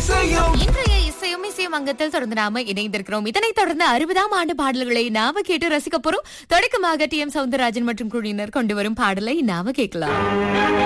இன்றைய இசையும் இசையும் அங்கத்தில் தொடர்ந்து நாம இணைந்திருக்கிறோம். இதனைத் தொடர்ந்து 60ஆம் ஆண்டு பாடல்களை நாம கேட்டு ரசிக்க போறோம். தொடக்கமாக டி.எம். சௌந்தரராஜன் மற்றும் குழுவினர் கொண்டு வரும் பாடலை நாம கேட்கலாம்.